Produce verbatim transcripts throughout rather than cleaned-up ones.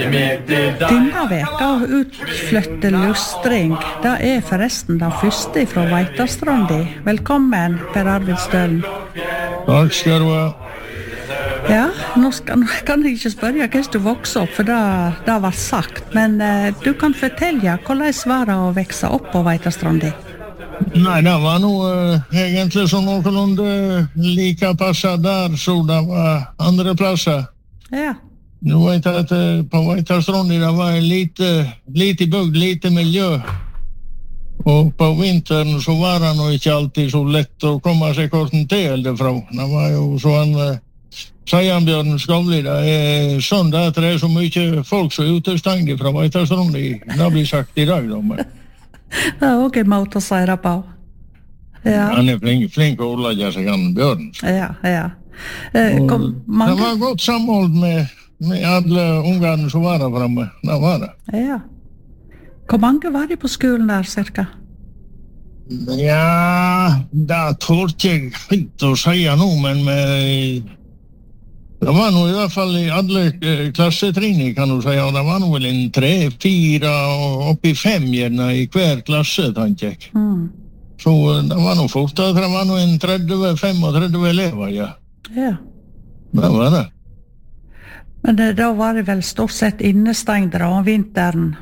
Denne veka utflytte lustring, det er forresten den første fra Veitastrandi. Velkommen, Per Arvid Stølen. Takk skal du ha. Ja, nå, skal, nå kan jeg ikke spørre hvordan du vokste opp, for det, det var sagt. Men eh, du kan fortelle hvordan var det å vokse opp på Veitastrandi? Nei, det var noe uh, egentlig som noenlunde like passet der, så det var andre plasser. Ja. Du vet at uh, på Veitastrandi det var lite, lite bygd, lite miljø. Og på vinteren så var det nå ikke alltid så lett å komme seg korten til derfra. Det var jo sånn, uh, Seianbjørn Skavli, det er sånn det at det er så mye folk som er utestengt fra Veitastrandi. Det blir sagt i dag, da. Men. Det er også en måte å si det på. Ja. Han er flink, flink å ordlegge seg, han Bjørn. Ja, ja. Uh, kom, mange... Det var godt samhold med med alle ungene som var der fremme. Det var det. Ja. Hvor mange var de på skolen der, cirka? Ja, det tålte jeg ikke å si nå, men med, det var nå i hvert fall i alle klassetrinner, kan du si, og det var nå vel en tre, fire og oppi fem gjerne i hver klasse, tenker jeg. Mm. Så det var nå fort, det var nå en tretti til femogtretti elever, ja. Ja. Det var det. Men det, da var det vel stort sett innestengt om vinteren?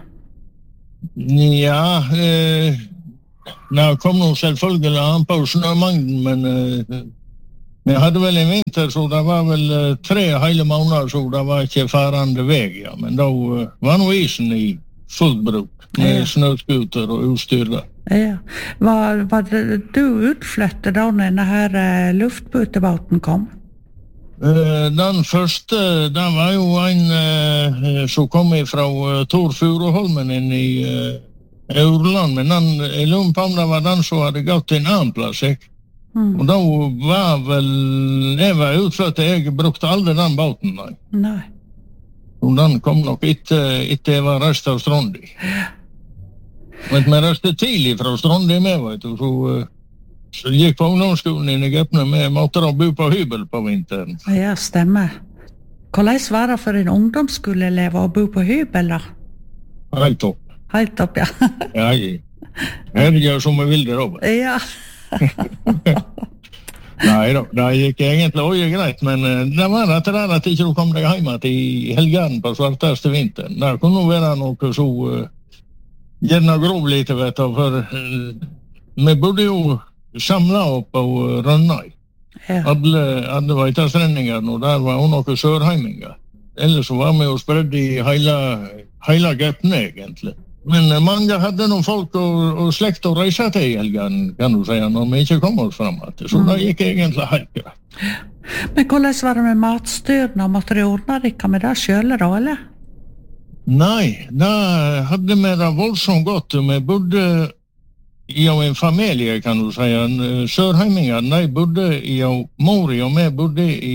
Ja, eh, det kom nå selvfølgelig an på snømangden, men eh, vi hadde vel en vinter, så det var vel eh, tre hele måneder, så det var ikke farende vei, ja. Men da eh, var nå isen i fullt bruk, med ja. Snøskuter og utstyr der. Ja. Var, var det, du utflyttet da denne her eh, luftbåtebåten kom? Uh, den første, den var jo en uh, som kom fra uh, Tor Furuholmen inn i uh, Aurland, men den, jeg lurer på om det var den som hadde gått til en annen plass, ikke? Mm. Og da var vel, jeg var utflyttet, jeg brukte aldri den båten, nei. Nei. Og den kom nok etter, etter jeg var rest av Strandi. Men vi reste tidlig fra Strandi med, vet du, så... Uh, Så jeg gikk på ungdomsskolen i Egypten med måter å bo på hybel på vinteren. Ja, stemmer. Hvordan var det for en ungdomsskoleelev å bo på hybel, da? Helt opp. Helt opp, ja. Ja, jeg. Her gjør som jeg vil det, Robert. Ja. Nei da, det gikk egentlig også greit, men det var rett og slett at ikke du kom deg hjem til helgen på svarteste vinteren. Det kunne være noe så uh, gjerne grov lite, vet du, for uh, vi bodde jo samla opp på Rønnøy. Ja. Alle, alle Veitastrendingene, og der var jo noen sørheimingar. Ellers så var vi jo spredd i hele, hele Gøtne, egentlig. Men mange hadde noen folk og, og slekt å reise til i helgen, kan du si, når vi ikke kom oss frem. Så mm. det gikk egentlig helt greit. Men hvordan var det med matstyrene? Måtte de ordne dere med det selv, da, eller? Nei, da hadde vi det voldsomt godt. Vi bodde i en familie, kan du si. Sørheimingar, de bodde i Mori, og vi bodde i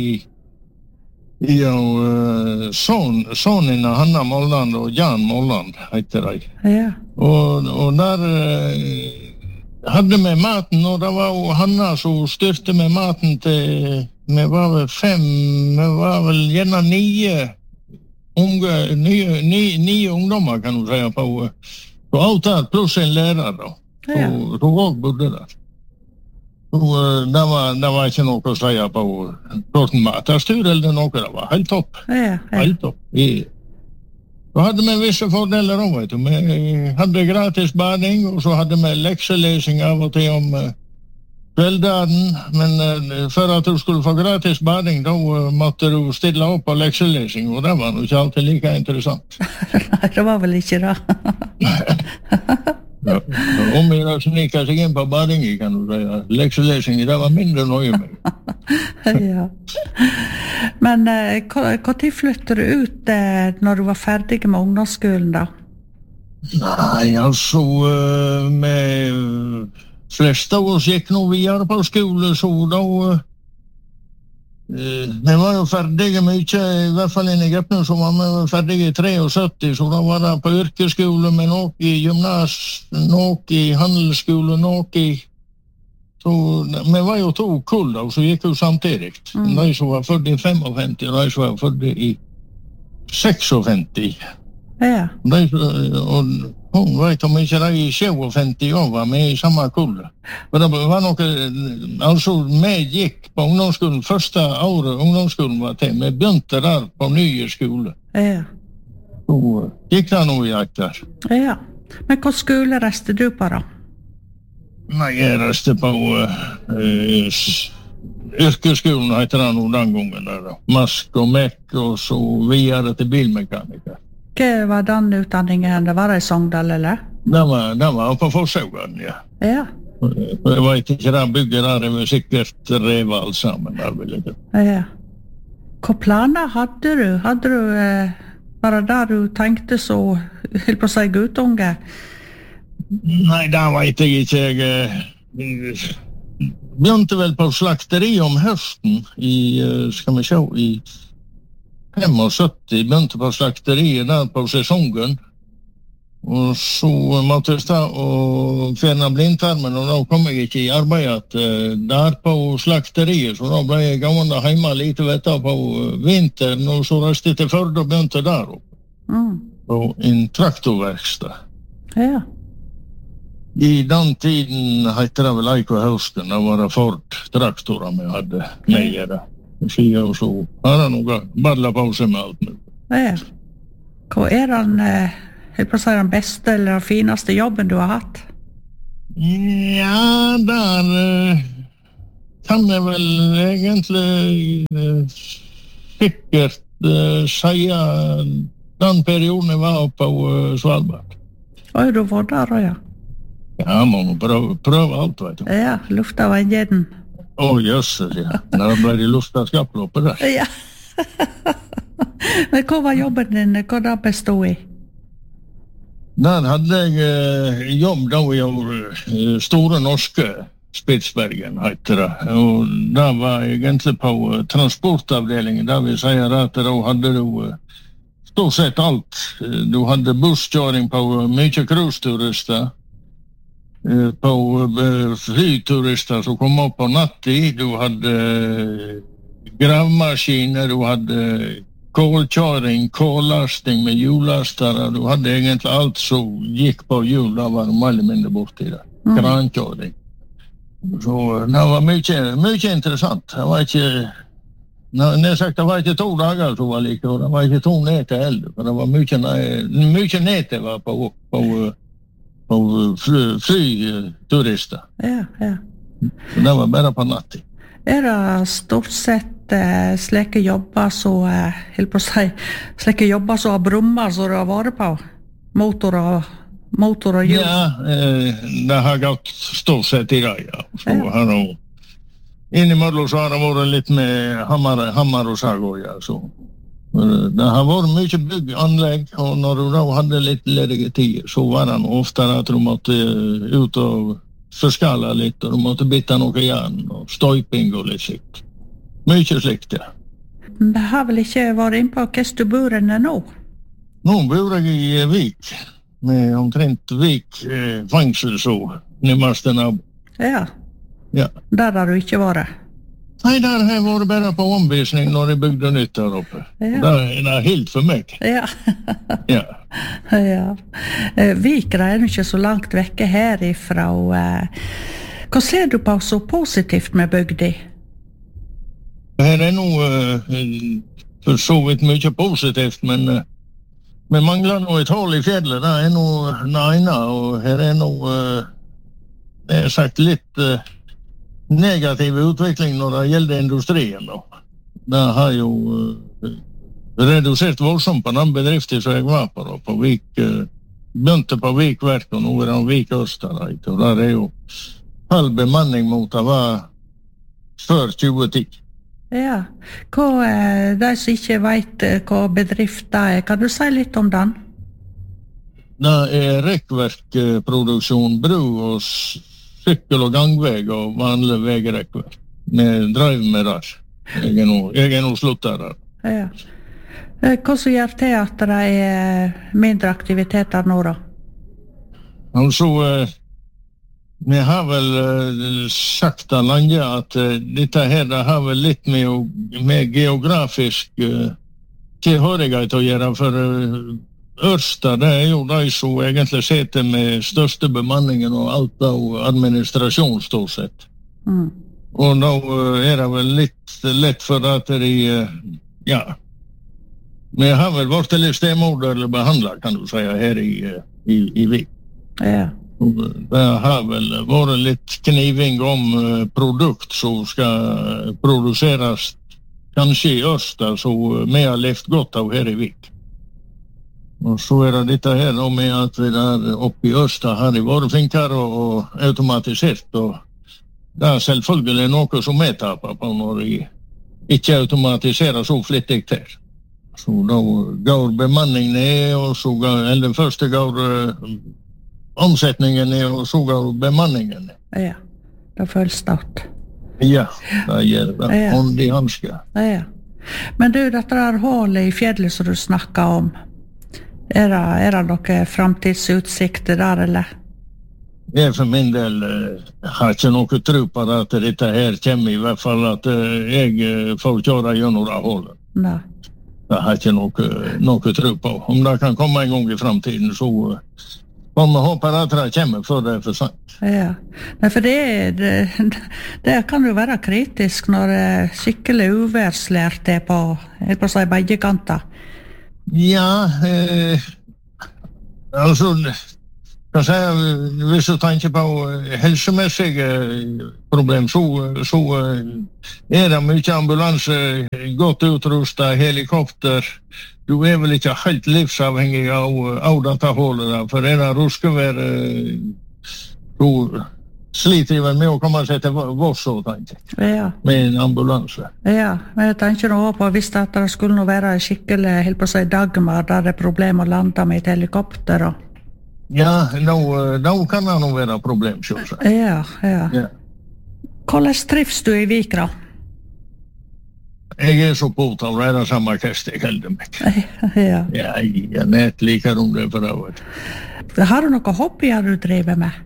i uh, son, sonen av Hanna Molland og Jan Molland, heter de. Ja. Og, og der uh, hadde vi maten, og det var jo Hanna som styrte med maten til, vi var vel fem, vi var vel gjerne nye unge, nye, nye, nye ungdommer, kan du si, på, på alt der, pluss en lærer da. Ja. Og du også bodde der. Og det var, det var ikke noe å si på korten matastyr eller noe, det var helt topp. Ja, ja. Helt topp. Vi, da hadde vi visse fordeler også, vet du. Vi hadde gratis bading, og så hadde vi lekselesing av og til om uh, kveldagen, men uh, for at du skulle få gratis bading, da uh, måtte du stille opp på lekselesing, og det var jo ikke alltid like interessant. Nei, det var vel ikke det. Ja, om jeg da snikker seg inn på badingen, kan du si. Lekselesing, det var mindre nøye med. Ja. Men eh, hva tid flytter du ut eh, når du var ferdig med ungdomsskolen, da? Nei, altså, uh, med fleste av oss gikk nå videre på skole, så da... Uh, vi var jo ferdige mye, i hvert fall i Egypten, så var vi ferdige i syttitre, så da var det på yrkesskole, med noe i gymnas, noe i handelsskole, noe i... Så vi var jo to kull da, så gikk jo samtidig. Mm. De som var født i femogfemti, og de som var født i seksogfemti. Ja. De, og hun vet om ikke de er sjuogfemti år var med i samme kulle. Men det var noe, altså vi gikk på ungdomsskolen, første året ungdomsskolen var til, vi begynte der på nye skole. Ja. Så gikk det noe i etter. Ja. Men hva skole reiste du på da? Nei, jeg reiste på uh, yrkesskolen, heter det noe den gangen der da. Mask og mekk, og så videre til bilmekaniker. Hva var den utdanningen? Det var det i Sogndal, eller? Det var, det var på Forsøgeren, ja. Ja. Jeg vet ikke, det bygget der er sikkert revet alt sammen der, vil jeg. Ja. Hva planer hadde du? Hadde du eh, bare der du tenkte så, helt på å si guttunge? Nei, det vet jeg ikke. Jeg begynte vel på slakteri om høsten i, skal vi se, i syttifem, begynte på slakteriet der på sesongen. Og så måtte jeg stå og fjerne blindtarmen, og da kom jeg ikke i arbeid der på slakteriet, så da ble jeg gående hjemme litt etter på vinteren, og så reiste jeg til Førde og begynte der oppe. Mm. På en traktorverksted. Ja. I den tiden heter det vel Eiko Høsten, da var det Ford traktorer vi hadde med det. Og så har det noe badla på seg med alt nå. Ja. Hva er den, eh, helt på å si, den beste eller den fineste jobben du har hatt? Ja, der eh, kan jeg vel egentlig eh, sikkert eh, si den perioden jeg var på eh, Svalbard. Oi, du var der, ja. Ja, man må prøve, prøve alt, vet du. Ja, lufta var en gjedden. Å, oh, jøsses, ja. Da ble det lufta skaploppet der. Ja. Men hva var jobben din? Hva det bestod i? Der hadde jeg eh, jobb da i eh, Store Norske Spitsbergen, heter det. Og da var jeg egentlig på eh, transportavdelingen, der vi sier at da hadde du eh, stort sett alt. Du hadde busskjøring på eh, mye cruise-turister, på flyturister som kom opp på natten. Du hadde gravmaskiner, du hadde kålkjøring, kållasting med hjullastere. Du hadde egentlig alt som gikk på hjul, da var de veldig mindre borti det. Mm. Krankjøring. Så det var mye, mye interessant. Det var ikke, når jeg sagt, det var ikke to dager som var like, og det var ikke to netter heller, for det var mye, mye netter var på, på på flyturister. Fly, ja, ja. Det var bare på natten. Er det stort sett eh, slike jobber så, eh, helt på å si, slike jobber så har brummer som du har vært på? Motor og, motor og hjul? Ja, eh, det har gått stort sett i dag, ja. Så ja. Har det, innimellom så har det vært litt med hammer, hammer og sag også, ja, så. Det har vært mye bygganlegg, og når du da hadde litt ledige tid, så var det ofte at du måtte ut og forskale litt, og du måtte bytte noe jern, og støyping og litt slikt. Mye slikt, ja. Det har vel ikke vært inn på hvordan du bor enn nå? Nå bor jeg i Vik, med omtrent Vik eh, fengsel, så nærmeste nabo. Ja. Ja. Der har du ikke vært? Nei, der har jeg vært bare på omvisning når jeg bygde nytt der oppe. Ja. Det er helt for meg. Ja. Ja. Ja. Eh, Vikra er ikke så langt vekke herifra. Eh, hva ser du på så positivt med bygda? Her er noe eh, for så vidt mye positivt, men eh, vi mangler noe et hål i fjellet. Det er noe ene, og her er noe, eh, det er sagt litt eh, negativ utvikling når det gjelder industrien da. Det har jo uh, redusert voldsomt på den bedriften som jeg var på da, på Vik, uh, begynte på Vikverk, og nå er det Vik Østerreit, og der er jo halv bemanning mot det var før tjue ti. Ja, hva er de som ikke vet hva bedrift det er? Kan du si litt om den? Det er rekkverkproduksjon, bru og sykkel- og gangveg og vanlig vegrekkverk. Vi driver med det. Jeg er nå, jeg er nå sluttet der. Ja. Hva som gjør til at det er mindre aktiviteter nå da? Altså, vi har vel sagt det lenge at dette her det har vel litt med, med geografisk tilhørighet å gjøre, for Ørsta, det er jo de som egentlig sitter med største bemanningen og alt av administrasjon, stort sett. Mm. Og da er det vel litt lett for at de, ja, vi har vel vært litt stemoderlig behandlet, kan du si, her i, i, i Vik. Ja. Det har vel vært litt kniving om produkt som skal produseres kanskje i Ørsta, så vi har levt godt av her i Vik. Og så er det dette her med at vi der oppe i Ørsta har de vært flinkere og automatisert, og det er selvfølgelig noe som vi taper på når de ikke automatiserer så flittig til. Så da går bemanning ned, og så går, eller første går uh, omsetningen ned, og så går bemanningen ned. Ja, det føles stort. Ja, det gjør det. Ja. Hånd i hanske. Ja. Men du, dette der hålet i fjellet som du snakket om, er det, er det noen fremtidsutsikter der, eller? Jeg for min del uh, har ikke noe tro på at dette her kommer, i hvert fall at uh, jeg uh, får kjøre gjennom det hålet. Nei. Jeg har ikke noe, noe tro på. Om det kan komme en gang i fremtiden, så uh, må vi håpe at det kommer før det er for sent. Ja, Nei, for det, det, det kan jo være kritisk når det er skikkelig uværslært er på, jeg på å si, begge kanter. Ja, eh, altså, kan jeg, hvis du tenker på helsemessige problem, så, så er det mye ambulanse, godt utrustet, helikopter. Du er vel ikke helt livsavhengig av, av dette hålet der, for er det ruskevær, så sliter vel med å komme seg til Voss, tenker jeg, Ja. med en ambulanse. Ja, men jeg tenker nå på hvis det skulle nå være skikkelig, helt på å si Dagmar, der det er problem å lande med et helikopter. Og... Ja, nå, nå kan det nå være problem, selvsagt. Ja, ja. Ja. Hvordan trives du i Vik, da? Jeg er så påtalt, det er det samme kast jeg helder meg. Ja. Ja, jeg nett liker om det for det. Har du noen hobbyer du driver med?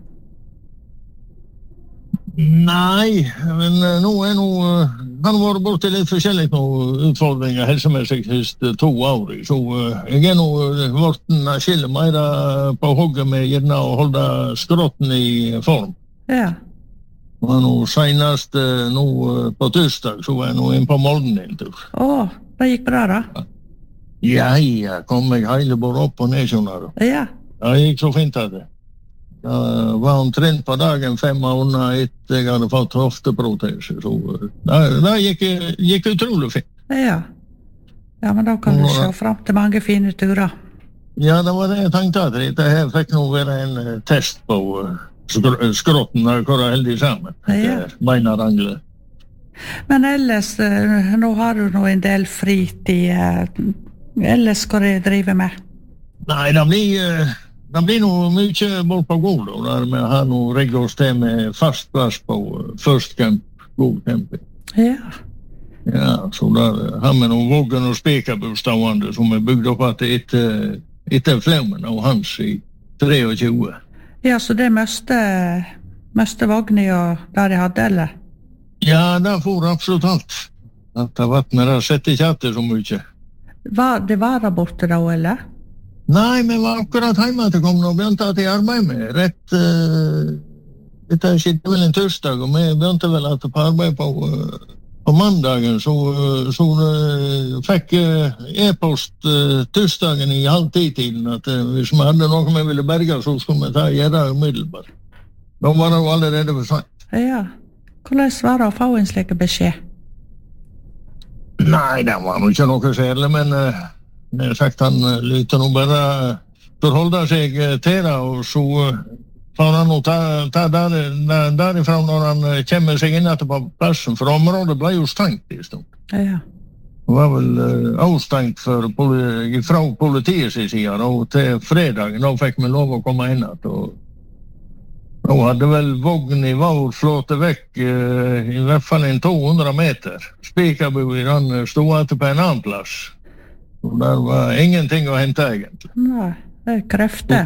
Nei, men uh, nå er nå uh, han har vært borte litt forskjellig nå utfordringer helsemessig siste to år. Så uh, jeg er nå uh, vorten av skille mer uh, på hogget med gjerne å holde skrotten i form. Ja. Og nå senest uh, nå uh, på tirsdag så var jeg nå inn på Molden en tur. Å, det gikk bra da? Ja, ja, kom jeg hele bare opp og ned, skjønner du. Ja. Det gikk så fint av det. Jeg var omtrent på dagen fem måneder etter jeg hadde fått hofteprotese, så det, det gikk, gikk utrolig fint. Ja. Ja, men da kan du se frem til mange fine turer. Ja, det var det jeg tenkte at dette her fikk nå være en uh, test på uh, skr skrotten, hvor det heldig sammen. Ja. Beinar angler. Men ellers, uh, nå har du nå en del fritid. Uh, ellers skal du drive med? Nei, det blir... Uh, Det blir noe mye bort på god, og der vi har noe rigget oss til med fast plass på First Camp, god camping. Ja. Ja, så der har vi noen vågen og spikerbostående som er bygd opp etter, etter flemmen av hans i tjuetre. Ja, så det møste, møste vognet og der jeg hadde, eller? Ja, det får absolutt alt. At det vattnet der setter ikke etter så mye. Var, det var der borte da, eller? Nei, vi var akkurat hjemme til å komme og begynte at jeg arbeid med. Rett, uh, dette skjedde vel en tirsdag, og vi begynte vel at på arbeid på, uh, på mandagen, så, uh, så uh, fikk uh, e-post uh, tirsdagen i halv ti-tiden, at uh, hvis vi hadde noe vi ville berge, så skulle vi ta gjøre det umiddelbart. Da var det jo allerede for sent. Ja. Hvordan var det å få en slik beskjed? Nei, det var jo ikke noe særlig, men... Uh, Jeg har sagt han lytter nå bare forholde seg til det, og så får han nå ta, ta der, der, derifra når han kommer seg inn etter på plassen, for området ble jo stengt i stund. Ja. Det var vel uh, avstengt for politi, fra politiets side, og til fredagen da fikk vi lov å komme inn at, og da hadde vel vogn i vår flåte vekk uh, i hvert fall en to hundre meter. Spikerbui, han stod etter på en annen plass. Og der var ingenting å hente egentlig. Nei, det er krefter.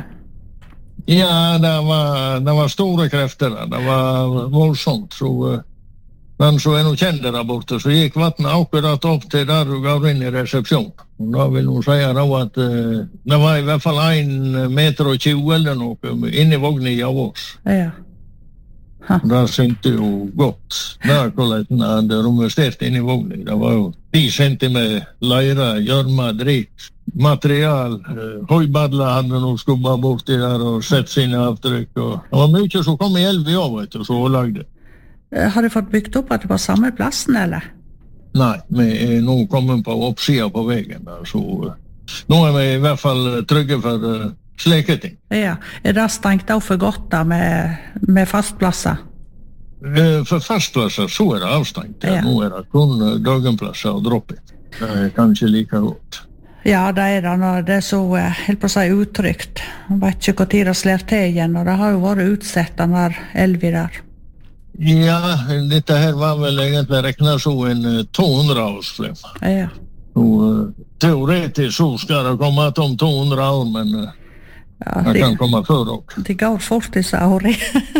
Ja, det var, det var store krefter der. Det var voldsomt. Så uh, den som er noe kjent der borte, så gikk vattnet akkurat opp til der du går inn i resepsjon. Og da vil hun si da at uh, det var i hvert fall en meter og tjue eller noe inni vognen av oss. Ja. Det syntes jo godt. Der hvordan den hadde romestert inn i vognen. Det var jo ti centimeter leire, gjørma, drit, material. Uh, Høybadler hadde noe skubba borti der og sett sine avtrykk. Og det var mye som kom i elv i år, vet du, så lagde. Har du fått bygd opp at det var samme plassen, eller? Nei, vi er nå kommet på oppsida på veien. Der, så uh, nå er vi i hvert fall trygge for uh, slike ting. Ja, er det stengt av for godt da med, med fastplasser? Uh, for fastplasser så er det avstengt. Ja. Ja. Nå er det kun uh, døgnplasser og dropp-in. Det er kanskje like godt. Ja, det er det når det er så uh, helt på seg utrygt. Jeg vet ikke hvor tid det slår til igjen, og det har jo vært utsett den der elvi der. Ja, dette her var vel egentlig regnet så en uh, to hundre årsflem. Ja. Og uh, teoretisk så skal det komme om to hundre år, men uh, ja, det de, kan komme før også. De går fort disse årene.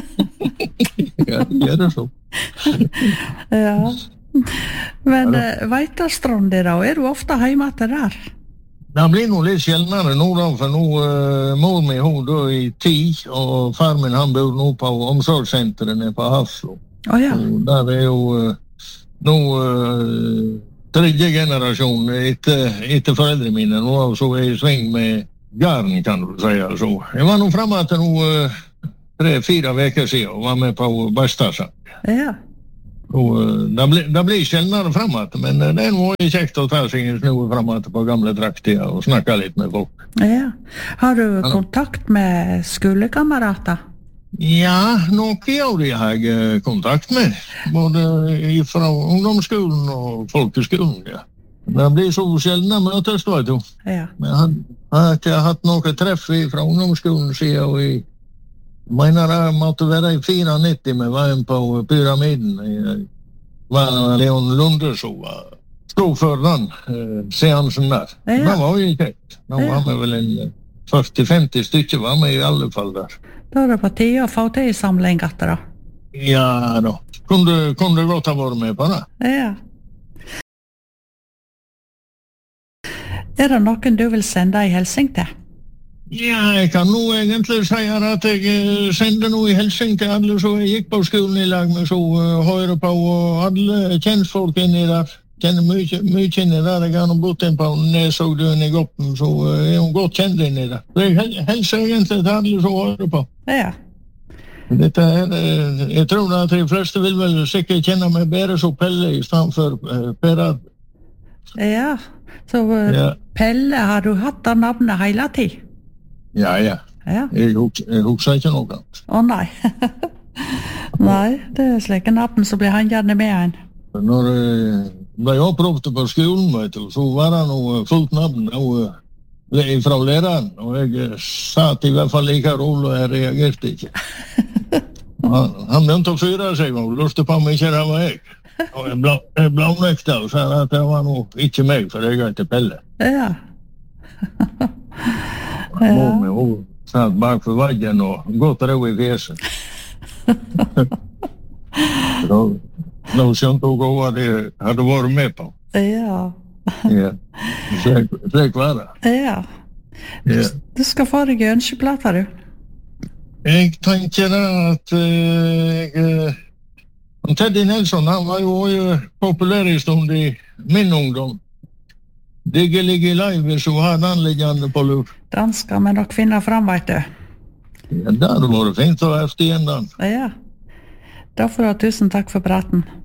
Ja, det gjør det så. Ja. Men uh, Veitastrand da, er du ofte hjemme til der? Det blir nog litt sjeldnere nå da, for nå uh, mor mi hun da i ti, og far min han bor nå på omsorgssenteret nede på Hafslo. Oh, ja. Og der er jo uh, nå uh, tredje generasjon etter, etter foreldre mine, nå så er jeg i sving med garden, kan du si. Altså. Jeg var nå fremme til nå uh, tre-fire veker siden, og var med på Bastasang. Ja. Og det blir, det blir sjeldnere fremover, men det er noe kjekt å ta seg en snu fremover på gamle trakter og snakke litt med folk. Ja. Har du kontakt med skolekamerater? Ja, noe av de har jeg kontakt med, både fra ungdomsskolen og folkeskolen, ja. Det blir så sjeldne møtes, vet du. Ja. Men jeg har ikke hatt noe treff fra ungdomsskolen siden, og i Jeg mener det måtte være i nittio-fire med veien på pyramiden. Det var Leon Lunde som stod for den eh, seansen der. Ja. Det var jo kjekt. Nå ja. Var vi vel en førti-femti stykker var vi i alle fall der. Da er det på tide å få til samling etter da. Ja da. Kunne, kunne godt ha vært med på det. Ja. Er det noen du vil sende i hilsing til? Ja, jeg kan nå egentlig si at jeg sender noe i hilsing til alle som jeg gikk på skolen i lag med, så uh, høyre på, og alle kjentfolk inni der. Kjenner mye, mye inni der. Jeg har nå bodd inn på Nesogdøen i Goppen, så uh, er hun godt kjent inni der. Så jeg hilser egentlig til alle som høyre på. Ja. Dette er, uh, jeg tror at de fleste vil vel sikkert kjenne meg bedre som Pelle i stedet for uh, Per Arvid. Ja, så uh, ja. Pelle, har du hatt det navnet hele tiden? Ja, ja. Ja. Jeg, hus, jeg husker ikke noe annet. Å oh, nei. Nei, det er slike navn som blir han gjerne med en. Når jeg ble opproppt på skolen, vet du, så var det noe fullt navn fra læreren, og jeg satt i hvert fall like rolig, og jeg reagerte ikke. Han, han begynte å fyre seg, og lurte på meg ikke det var jeg. Og jeg ble, jeg ble nekta og sa at det var noe ikke meg, for jeg er ikke Pelle. Ja. Ja. Mor mi, hun satt bak for vaggen og godt ro i fjeset. Da, da skjønte hun hva de hadde vært med på. Ja. Ja, slik, slik var det. Ja. Du, ja. Du skal få deg ønskeplater, du. Jeg tenker da at uh, jeg, uh, Teddy Nelson, han var jo uh, populær i stund i min ungdom. Digge ligge i live, så har den liggende på lur. Den skal vi nok finne fram, vet du. Ja, det hadde vært fint å ha efter igjen den. Ja. Da får du ha tusen takk for praten.